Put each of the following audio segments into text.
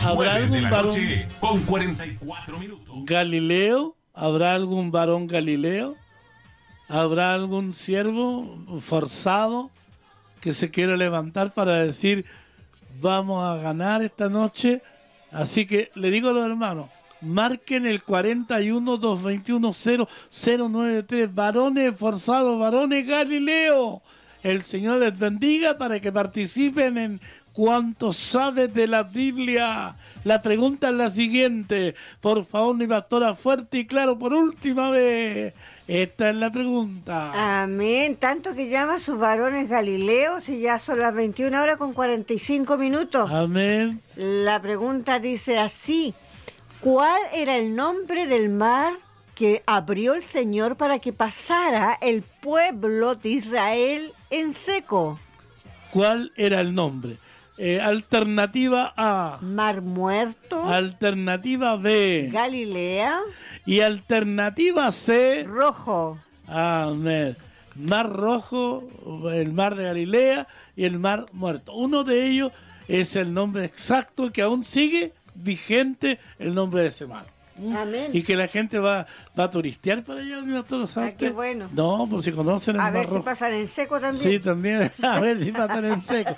¿Habrá algún varón con 44 minutos? Galileo? ¿Habrá algún varón Galileo? ¿Habrá algún siervo forzado que se quiera levantar para decir vamos a ganar esta noche? Así que le digo a los hermanos, marquen el 41-221-0093, varones forzados, varones Galileo. El Señor les bendiga para que participen en ¿cuánto sabes de la Biblia? La pregunta es la siguiente. Por favor, mi pastora, fuerte y claro, por última vez. Esta es la pregunta. Amén. Tanto que llama a sus varones Galileos y ya son las 21 horas con 45 minutos. Amén. La pregunta dice así. ¿Cuál era el nombre del mar que abrió el Señor para que pasara el pueblo de Israel en seco? ¿Cuál era el nombre? Alternativa A. Mar Muerto. Alternativa B. Galilea. Y alternativa C. Rojo. Amén. Mar Rojo, el mar de Galilea y el mar Muerto. Uno de ellos es el nombre exacto que aún sigue vigente, el nombre de ese mar. Amén. Y que la gente va a turistear para allá, todos los qué bueno. No, pues si conocen el A Mar ver Rojo. si pasan en seco también. Sí, también. A ver si pasan en seco.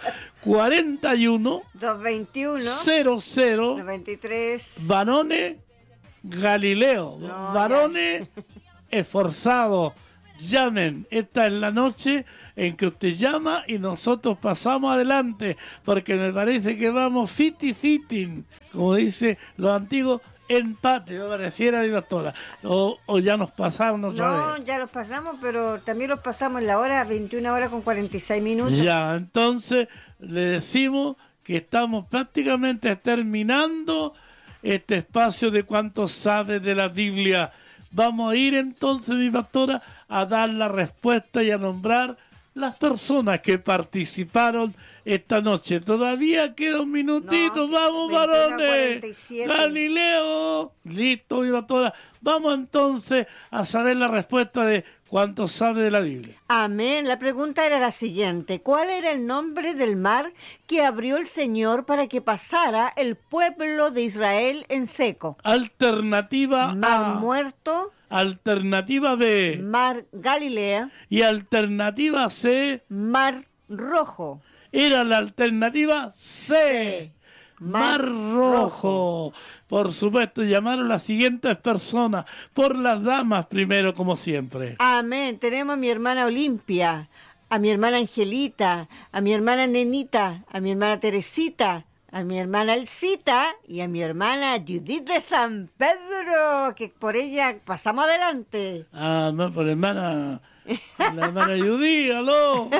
41 221 00 93 varones Galileo. No, varones esforzados. Llamen. Esta es la noche en que usted llama y nosotros pasamos adelante. Porque me parece que vamos fitting. Como dice los antiguos. Empate, me pareciera, doctora. O ya nos pasaron otra vez. No, ya los pasamos, pero también los pasamos en la hora 21 horas con 46 minutos. Ya, entonces le decimos que estamos prácticamente terminando este espacio de cuánto sabe de la Biblia. Vamos a ir entonces, mi pastora, a dar la respuesta y a nombrar las personas que participaron esta noche. Todavía queda un minutito. No, Vamos, varones. 21:47. Galileo. Listo, mi pastora. Vamos entonces a saber la respuesta de cuánto sabe de la Biblia. Amén. La pregunta era la siguiente. ¿Cuál era el nombre del mar que abrió el Señor para que pasara el pueblo de Israel en seco? Alternativa Mar A. Muerto. Alternativa B. Mar Galilea. Y alternativa C. Mar Rojo. Era la alternativa C. Mar Rojo. Por supuesto, llamaron las siguientes personas. Por las damas primero, como siempre. Amén. Tenemos a mi hermana Olimpia, a mi hermana Angelita, a mi hermana Nenita, a mi hermana Teresita, a mi hermana Elcita y a mi hermana Judith de San Pedro, que por ella pasamos adelante. Ah, no, por hermana... La hermana Judy, aló.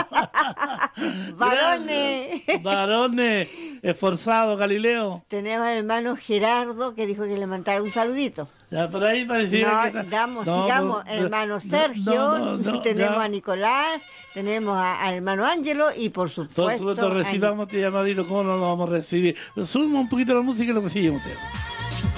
Varones. Gracias. Varones esforzados, Galileo. Tenemos al hermano Gerardo que dijo que le mandara un saludito. Ya por ahí pareciera que... Sigamos, hermano Sergio, tenemos ya. a Nicolás, tenemos al hermano Ángelo y por supuesto... Recibamos este llamadito, ¿cómo no lo vamos a recibir? Subimos un poquito la música y lo recibimos.